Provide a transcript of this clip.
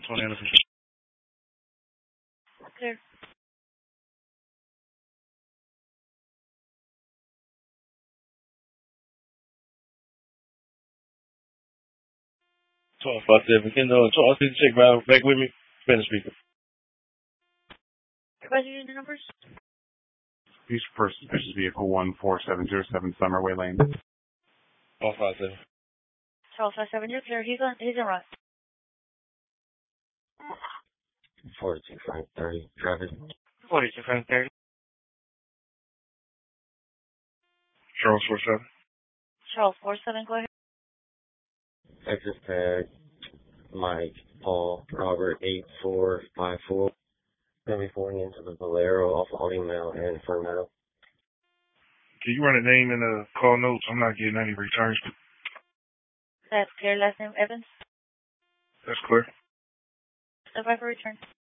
Tony Anderson. Clear. 1257. Can 12 check back with me? Spanish speaker. Passenger numbers? Use first suspicious vehicle 14707 Summerway Lane. 1257. 1257, you're clear. He's en route. 42 Frank 30, traffic. 42 Frank 30. Charles 47. Charles 47, go ahead. Texas tag, Mike, Paul, Robert 8454. California into the Valero off Audio Mail and Fermetto. Can you run a name in the call notes? I'm not getting any returns. That's clear. Last name Evans. That's clear. Step by for return.